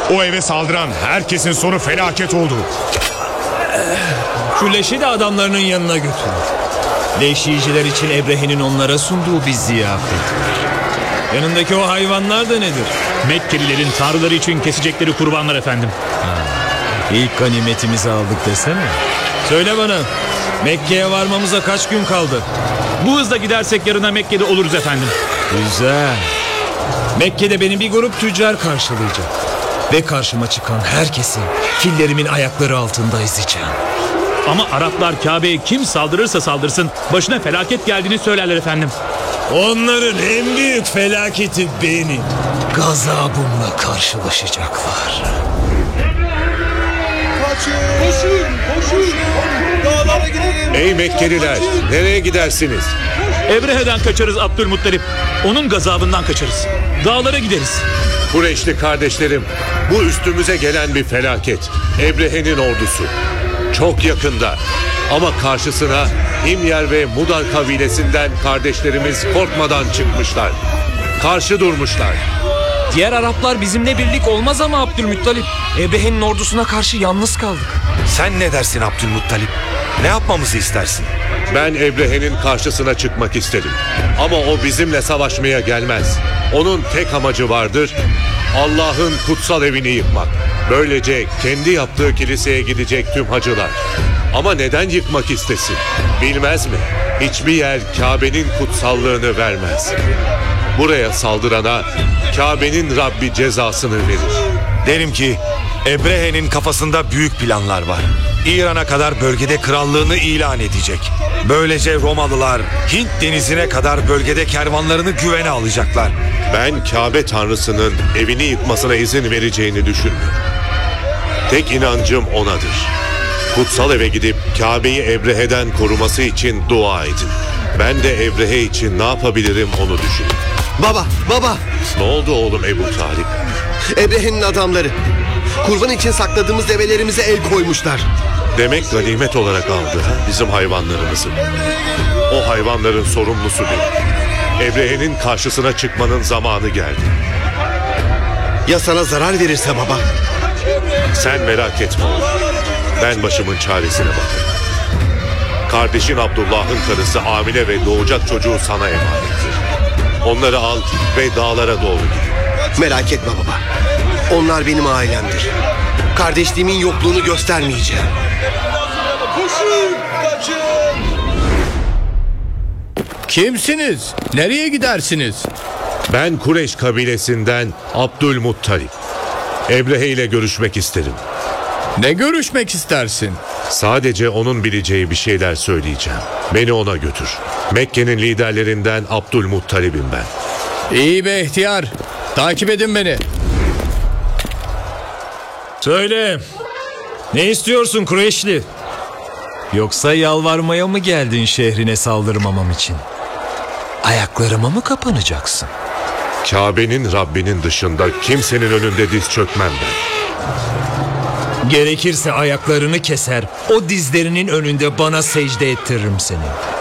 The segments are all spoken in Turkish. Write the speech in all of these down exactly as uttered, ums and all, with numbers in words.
O eve saldıran herkesin sonu felaket oldu. Şu leşi de adamlarının yanına götür. Leş yiyiciler için Ebrehe'nin onlara sunduğu bir ziyafet. Yanındaki o hayvanlar da nedir? Mekkelilerin tanrıları için kesecekleri kurbanlar efendim. İlk ganimetimizi aldık desene. Söyle bana, Mekke'ye varmamıza kaç gün kaldı? Bu hızla gidersek yarına Mekke'de oluruz efendim. Güzel. Mekke'de beni bir grup tüccar karşılayacak. Ve karşıma çıkan herkesi fillerimin ayakları altında ezeceğim. Ama Araplar Kabe'ye kim saldırırsa saldırsın başına felaket geldiğini söylerler efendim. Onların en büyük felaketi benim. Gazabımla karşılaşacaklar. Koşun, koşun. Dağlara gidelim. Ey Mekkeliler, nereye gidersiniz? Ebrehe'den kaçarız Abdülmuttalip. Onun gazabından kaçarız. Dağlara gideriz. Kureyşli kardeşlerim, bu üstümüze gelen bir felaket. Ebrehe'nin ordusu. Çok yakında. Ama karşısına Himyer ve Mudar kabilesinden kardeşlerimiz korkmadan çıkmışlar. Karşı durmuşlar. Diğer Araplar bizimle birlik olmaz ama Abdülmuttalip. Ebrehe'nin ordusuna karşı yalnız kaldık. Sen ne dersin Abdülmuttalip? Ne yapmamızı istersin? Ben Ebrehe'nin karşısına çıkmak isterim. Ama o bizimle savaşmaya gelmez. Onun tek amacı vardır. Allah'ın kutsal evini yıkmak. Böylece kendi yaptığı kiliseye gidecek tüm hacılar. Ama neden yıkmak istesin? Bilmez mi? Hiçbir yer Kabe'nin kutsallığını vermez. Buraya saldırana Kabe'nin Rabbi cezasını verir. Derim ki Ebrehe'nin kafasında büyük planlar var. İran'a kadar bölgede krallığını ilan edecek. Böylece Romalılar Hint denizine kadar bölgede kervanlarını güvene alacaklar. Ben Kabe tanrısının evini yıkmasına izin vereceğini düşünmüyorum. Tek inancım onadır. Kutsal eve gidip Kabe'yi Ebrehe'den koruması için dua edin. Ben de Ebrehe için ne yapabilirim onu düşünün. Baba, baba. Ne oldu oğlum Ebu Talip? Ebrehe'nin adamları. Kurban için sakladığımız develerimize el koymuşlar. Demek ganimet olarak aldı ha, bizim hayvanlarımızı. O hayvanların sorumlusu benim. Ebrehe'nin karşısına çıkmanın zamanı geldi. Ya sana zarar verirse baba? Sen merak etme oğlum. Ben başımın çaresine bakarım. Kardeşin Abdullah'ın karısı Amine ve doğacak çocuğu sana emanettir. Onları al ve dağlara doğru gidin. Merak etme baba. Onlar benim ailemdir. Kardeşliğimin yokluğunu göstermeyeceğim. Koşun, kaçın. Kimsiniz? Nereye gidersiniz? Ben Kureyş kabilesinden Abdülmuttalip. Ebrehe ile görüşmek isterim. Ne görüşmek istersin? Sadece onun bileceği bir şeyler söyleyeceğim. Beni ona götür. Mekke'nin liderlerinden Abdülmuttalib'im ben. İyi be ihtiyar. Takip edin beni. Söyle, ne istiyorsun Kureyşli? Yoksa yalvarmaya mı geldin şehrine saldırmamam için? Ayaklarıma mı kapanacaksın? Kabe'nin Rabbinin dışında kimsenin önünde diz çökmem ben. Gerekirse ayaklarını keser, o dizlerinin önünde bana secde ettiririm seni.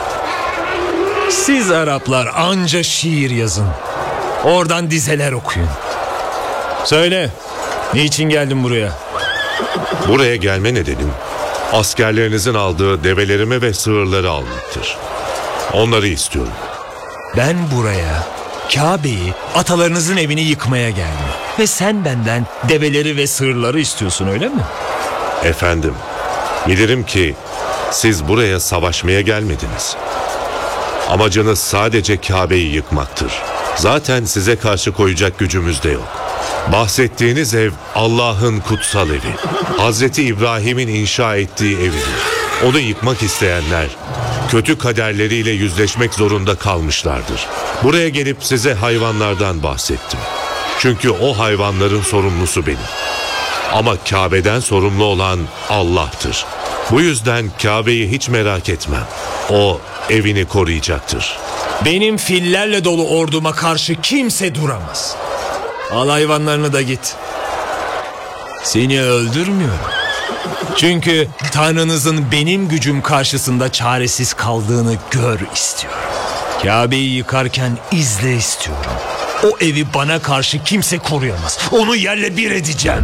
Siz Araplar anca şiir yazın. Oradan dizeler okuyun. Söyle, niçin geldin buraya? Buraya gelme nedenim askerlerinizin aldığı develerimi ve sığırları almaktır. Onları istiyorum. Ben buraya Kabe'yi, atalarınızın evini yıkmaya geldim. Ve sen benden develeri ve sığırları istiyorsun, öyle mi? Efendim, bilirim ki siz buraya savaşmaya gelmediniz. Amacınız sadece Kabe'yi yıkmaktır. Zaten size karşı koyacak gücümüz de yok. Bahsettiğiniz ev Allah'ın kutsal evi. Hazreti İbrahim'in inşa ettiği evidir. Onu yıkmak isteyenler kötü kaderleriyle yüzleşmek zorunda kalmışlardır. Buraya gelip size hayvanlardan bahsettim. Çünkü o hayvanların sorumlusu benim. Ama Kabe'den sorumlu olan Allah'tır. Bu yüzden Kabe'yi hiç merak etmem. O evini koruyacaktır. Benim fillerle dolu orduma karşı kimse duramaz. Al hayvanlarını da git. Seni öldürmüyorum. Çünkü Tanrınızın benim gücüm karşısında çaresiz kaldığını gör istiyorum. Kabe'yi yıkarken izle istiyorum. O evi bana karşı kimse koruyamaz. Onu yerle bir edeceğim.